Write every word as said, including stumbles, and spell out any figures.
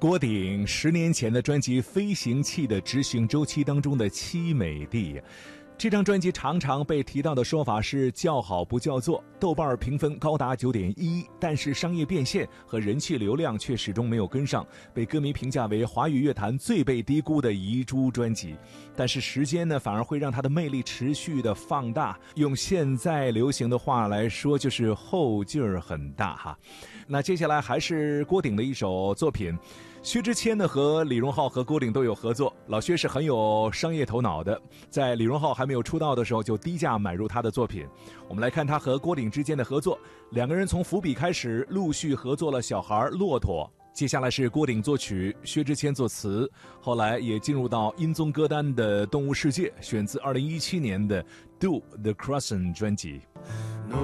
郭顶十年前的专辑《飞行器的执行周期》当中的《凄美地》，这张专辑常常被提到的说法是叫好不叫座，豆瓣评分高达 九点一， 但是商业变现和人气流量却始终没有跟上，被歌迷评价为华语乐坛最被低估的遗珠专辑。但是时间呢，反而会让它的魅力持续的放大，用现在流行的话来说，就是后劲儿很大哈。那接下来还是郭顶的一首作品。薛之谦呢和李荣浩和郭顶都有合作，老薛是很有商业头脑的，在李荣浩还没有出道的时候就低价买入他的作品。我们来看他和郭顶之间的合作，两个人从伏笔开始陆续合作了小孩骆驼，接下来是郭顶作曲，薛之谦作词，后来也进入到音综歌单的动物世界，选自二零一七年的 Do the Crossing 专辑。